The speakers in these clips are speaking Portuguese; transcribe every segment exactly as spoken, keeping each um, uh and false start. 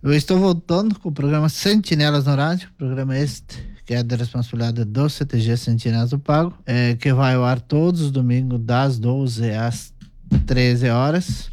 Eu estou voltando com o programa Sentinelas no Rádio, programa este que é da responsabilidade do C T G Sentinelas do Pago, é, que vai ao ar todos os domingos das doze às treze horas.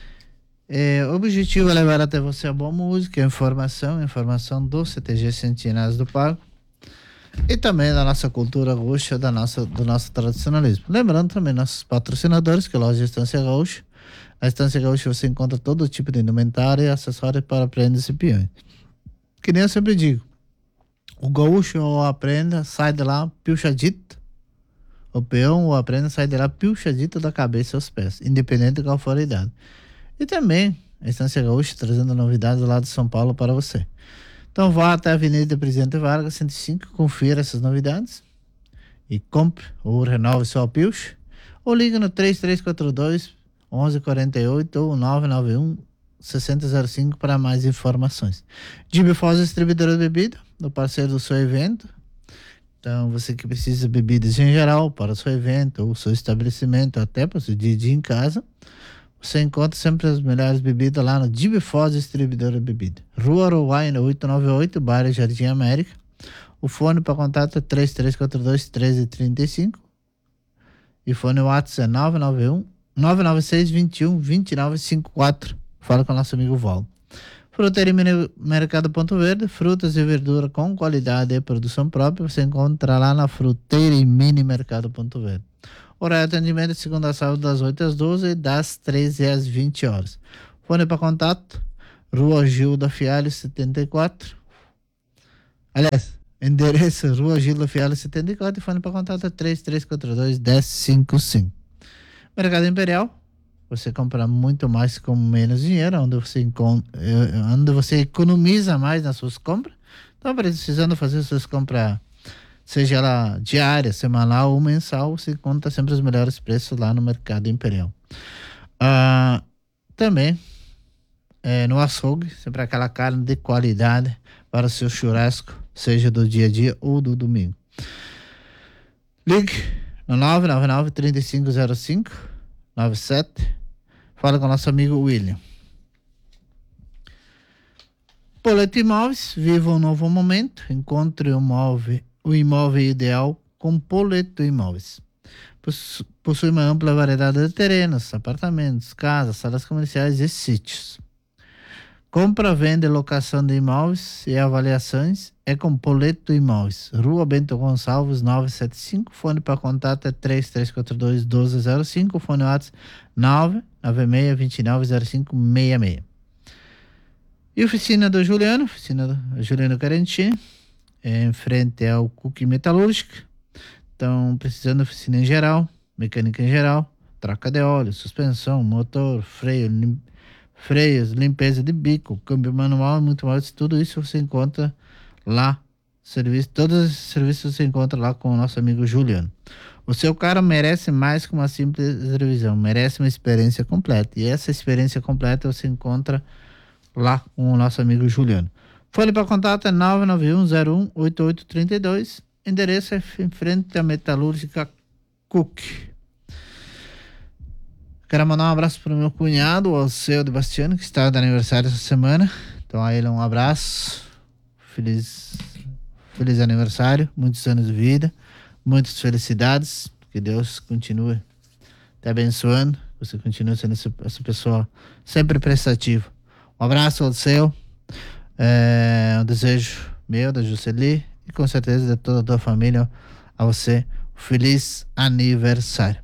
É, o objetivo é levar até você a boa música, informação, informação do C T G Sentinelas do Pago e também da nossa cultura gaúcha, da nossa, do nosso tradicionalismo. Lembrando também nossos patrocinadores, que é a loja Estância Gaúcha. Na Estância Gaúcha você encontra todo tipo de indumentária e acessórios para prendas e peões. Que nem eu sempre digo, o gaúcho ou a prenda sai de lá pilchadito, o peão ou a prenda sai de lá pilchadito da cabeça aos pés, independente de qual for a idade. E também a Estância Gaúcha trazendo novidades lá de São Paulo para você. Então vá até a Avenida Presidente Vargas cento e cinco, confira essas novidades e compre ou renove seu pilcha, ou liga no três três quatro dois onze quarenta e oito ou nove nove um sessenta zero cinco para mais informações. Jimmy Foz, distribuidora de bebida, do parceiro do seu evento. Então, você que precisa de bebidas em geral para o seu evento ou seu estabelecimento, até para o seu dia a dia em casa, você encontra sempre as melhores bebidas lá no Jimmy Foz, distribuidora de bebida. Rua Uruguai, oitocentos e noventa e oito, bairro Jardim América. O fone para contato é três três quatro dois um três três cinco e o fone WhatsApp é nove nove um nove nove seis dois um dois nove cinco quatro. Fala com o nosso amigo Val. Fruteria Mercado Ponto Verde, frutas e verdura com qualidade e produção própria, você encontra lá na Fruteira e Mini Mercado Ponto Verde. Horário de atendimento de segunda a sábado das oito às doze e das treze às vinte horas. Fone para contato, Rua Gilda Fialho setenta e quatro. Aliás, endereço Rua Gilda Fialho setenta e quatro e fone para contato é três três quatro dois um zero cinco cinco. Mercado Imperial, você compra muito mais com menos dinheiro, onde você, onde você economiza mais nas suas compras. Então, precisando fazer suas compras, seja ela diária, semanal ou mensal, você encontra sempre os melhores preços lá no Mercado Imperial. Ah, também, é, no açougue, sempre aquela carne de qualidade para o seu churrasco, seja do dia a dia ou do domingo. Ligue no nove nove nove, três cinco zero cinco, nove sete. Fala com o nosso amigo William. Poleto Imóveis, viva um novo momento. Encontre o imóvel, o imóvel ideal com Poleto Imóveis. Possui uma ampla variedade de terrenos, apartamentos, casas, salas comerciais e sítios. Compra, venda e locação de imóveis e avaliações é com Poleto Imóveis. Rua Bento Gonçalves, novecentos e setenta e cinco. Fone para contato é três três quatro dois um dois zero cinco. Fone WhatsApp nove nove seis dois nove zero cinco seis seis. E oficina do Juliano, oficina do Juliano Carentini, é em frente ao Cookie Metalúrgica. Então, precisando de oficina em geral, mecânica em geral, troca de óleo, suspensão, motor, freio, lim... freios, limpeza de bico, câmbio manual e muito mais. Tudo isso você encontra lá. Serviço, todos os serviços você encontra lá com o nosso amigo Juliano. O seu carro merece mais que uma simples revisão, merece uma experiência completa. E essa experiência completa você encontra lá com o nosso amigo Juliano. Fone para contato é nove nove um zero um oito oito três dois. Endereço é em frente à Metalúrgica Cook. Quero mandar um abraço para o meu cunhado, o Alceu de Bastiano, que está de aniversário essa semana. Então a ele um abraço. Feliz, feliz aniversário, muitos anos de vida, muitas felicidades. Que Deus continue te abençoando. Você continue sendo essa, essa pessoa sempre prestativa. Um abraço, Alceu. É, um desejo meu, da Jusceli, e com certeza de toda a tua família, a você, feliz aniversário.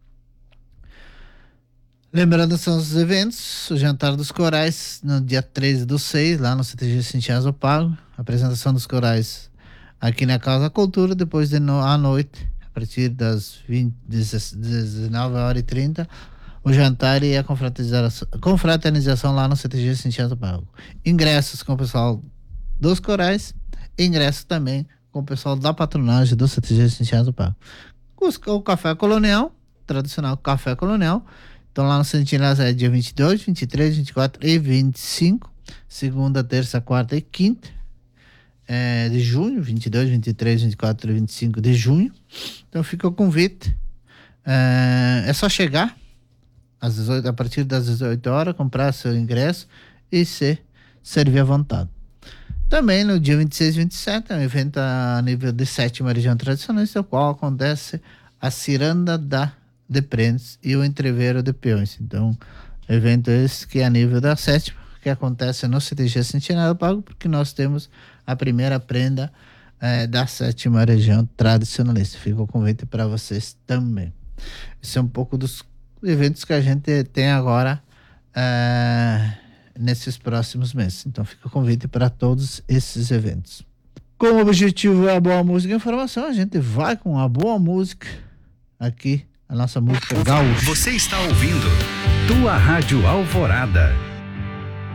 Lembrando, são os eventos, o Jantar dos Corais, no dia treze do seis, lá no C T G Sentinelas do Pago, apresentação dos corais aqui na Casa Cultura, depois de no, à noite, a partir das vinte, dezenove horas e trinta, o jantar e a confraternização, confraternização lá no C T G Sentinelas do Pago. Ingressos com o pessoal dos corais, ingressos também com o pessoal da patronagem do C T G Sentinelas do Pago. O Café Colonial, tradicional Café Colonial. Então lá no Sentinelas é dia vinte e dois, vinte e três, vinte e quatro e vinte e cinco. Segunda, terça, quarta e quinta é, de junho. vinte e dois, vinte e três, vinte e quatro e vinte e cinco de junho. Então fica o convite. É, é só chegar às dezoito, a partir das dezoito horas, comprar seu ingresso e se servir à vontade. Também no dia vinte e seis e vinte e sete é um evento a nível de sétima região tradicionalista, o qual acontece a Ciranda da de Prendes e o Entreveiro de Peões. Então, evento esse que é a nível da sétima, que acontece no C T G Centenário do Pago, porque nós temos a primeira prenda eh, da sétima região tradicionalista. Fica o convite para vocês também. Esse é um pouco dos eventos que a gente tem agora eh, nesses próximos meses. Então fica o convite para todos esses eventos. Como o objetivo é a boa música e informação, a gente vai com a boa música aqui, a nossa música gaúcha. Você está ouvindo Tua Rádio Alvorada.